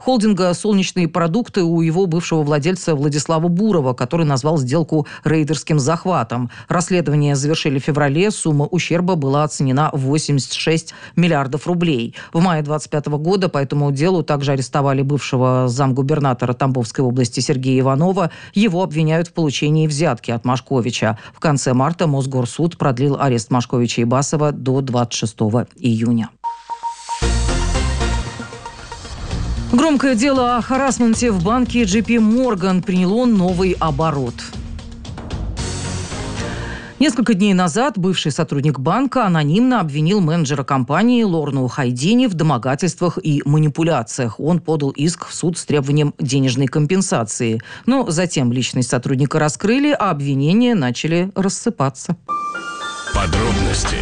холдинга «Солнечные продукты» у его бывшего владельца Владислава Бурова, который назвал сделку рейдерским захватом. Расследование завершили в феврале. Сумма ущерба была оценена в 86 миллиардов рублей. В мае 2025 года по этому делу также арестовали бывшего замгубернатора Тамбовской области Сергея Иванова. Его обвиняют в получении взятки от Машковича. В конце марта Мосгорсуд продлил арест Машковича и Басова до 26 июня. Громкое дело о харассменте в банке JP Morgan приняло новый оборот. Несколько дней назад бывший сотрудник банка анонимно обвинил менеджера компании Лорну Хайдини в домогательствах и манипуляциях. Он подал иск в суд с требованием денежной компенсации. Но затем личность сотрудника раскрыли, а обвинения начали рассыпаться. Подробности.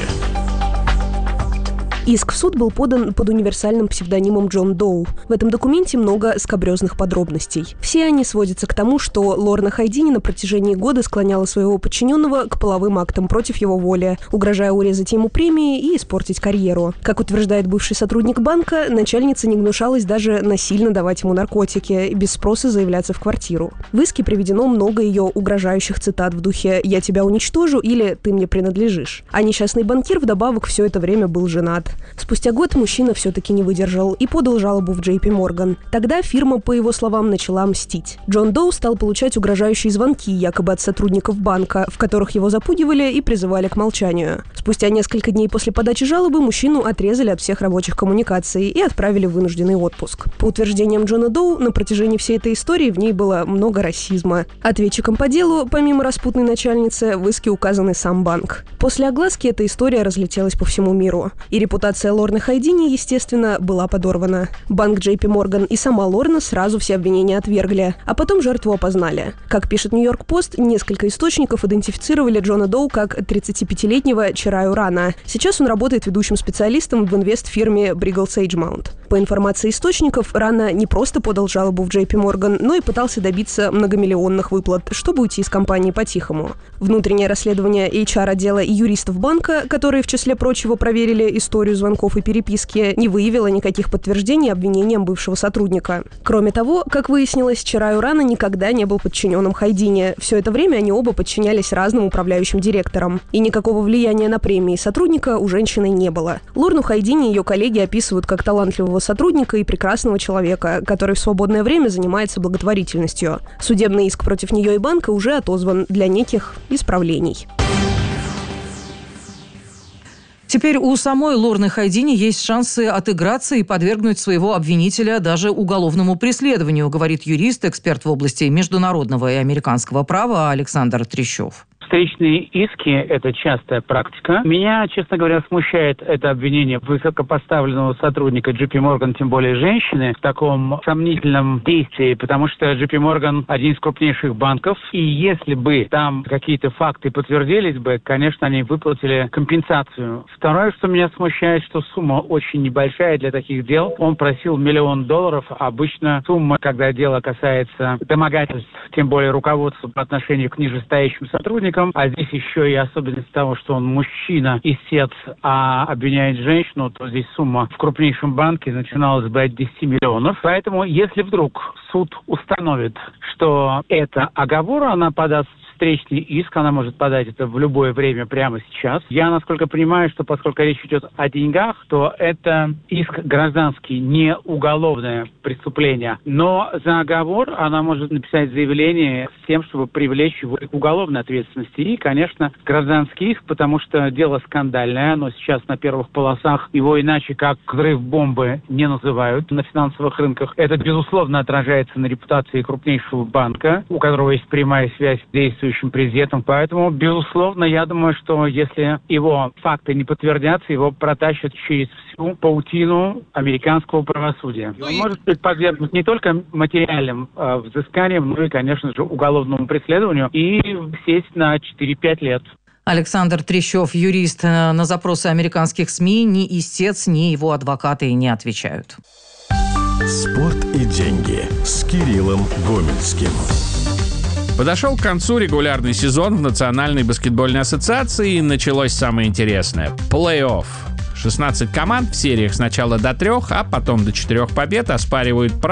Иск в суд был подан под универсальным псевдонимом Джон Доу. В этом документе много скабрезных подробностей. Все они сводятся к тому, что Лорна Хайдини на протяжении года склоняла своего подчиненного к половым актам против его воли, угрожая урезать ему премии и испортить карьеру. Как утверждает бывший сотрудник банка, начальница не гнушалась даже насильно давать ему наркотики и без спроса заявляться в квартиру. В иске приведено много ее угрожающих цитат в духе «я тебя уничтожу» или «ты мне принадлежишь». А несчастный банкир вдобавок все это время был женат. Спустя год мужчина все-таки не выдержал и подал жалобу в JP Morgan. Тогда фирма, по его словам, начала мстить. Джон Доу стал получать угрожающие звонки якобы от сотрудников банка, в которых его запугивали и призывали к молчанию. Спустя несколько дней после подачи жалобы мужчину отрезали от всех рабочих коммуникаций и отправили в вынужденный отпуск. По утверждениям Джона Доу, на протяжении всей этой истории в ней было много расизма. Ответчиком по делу, помимо распутной начальницы, в иске указан и сам банк. После огласки эта история разлетелась по всему миру. И репутация Лорны Хайдини, естественно, была подорвана. Банк JP Morgan и сама Лорна сразу все обвинения отвергли, а потом жертву опознали. Как пишет Нью-Йорк Пост, несколько источников идентифицировали Джона Доу как 35-летнего Чираю Рана. Сейчас он работает ведущим специалистом в инвестфирме Briggle Sagemount. По информации источников, Рана не просто подал жалобу в JP Morgan, но и пытался добиться многомиллионных выплат, чтобы уйти из компании по-тихому. Внутреннее расследование HR-отдела и юристов банка, которые, в числе прочего, проверили историю звонков и переписки, не выявило никаких подтверждений обвинениям бывшего сотрудника. Кроме того, как выяснилось, Чираю Рана никогда не был подчиненным Хайдини. Все это время они оба подчинялись разным управляющим директорам. И никакого влияния на премии сотрудника у женщины не было. Лорну Хайдини ее коллеги описывают как талантливого сотрудника и прекрасного человека, который в свободное время занимается благотворительностью. Судебный иск против нее и банка уже отозван для неких исправлений. Теперь у самой Лорны Хайдини есть шансы отыграться и подвергнуть своего обвинителя даже уголовному преследованию, говорит юрист, эксперт в области международного и американского права Александр Трещев. Встречные иски – это частая практика. Меня, честно говоря, смущает это обвинение высокопоставленного сотрудника JP Morgan, тем более женщины, в таком сомнительном действии, потому что JP Morgan – один из крупнейших банков, и если бы там какие-то факты подтвердились бы, конечно, они выплатили компенсацию. Второе, что меня смущает, что сумма очень небольшая для таких дел. Он просил $1 миллион. Обычно сумма, когда дело касается домогательств, тем более руководства по отношению к нижестоящим сотрудникам, а здесь еще и особенность того, что он мужчина, истец, а обвиняет женщину, то здесь сумма в крупнейшем банке начиналась бы от 10 миллионов. Поэтому, если вдруг суд установит, что это оговор, она подаст встречный иск, она может подать это в любое время прямо сейчас. Я, насколько понимаю, что поскольку речь идет о деньгах, то это иск гражданский, не уголовное преступление. Но за оговор она может написать заявление с тем, чтобы привлечь его к уголовной ответственности. И, конечно, гражданский иск, потому что дело скандальное, оно сейчас на первых полосах, его иначе как взрыв бомбы не называют на финансовых рынках. Это, безусловно, отражается на репутации крупнейшего банка, у которого есть прямая связь с действующим президентом. Поэтому, безусловно, я думаю, что если его факты не подтвердятся, его протащат через всю паутину американского правосудия. Он может быть подвергнут не только материальным взысканиям, но и, конечно же, уголовному преследованию и сесть на 4-5 лет. Александр Трещев, юрист. На запросы американских СМИ ни истец, ни его адвокаты не отвечают. Спорт и деньги с Кириллом Гомельским. Подошел к концу регулярный сезон в Национальной баскетбольной ассоциации, и началось самое интересное – плей-офф. 16 команд в сериях сначала до 3, а потом до 4 побед оспаривают право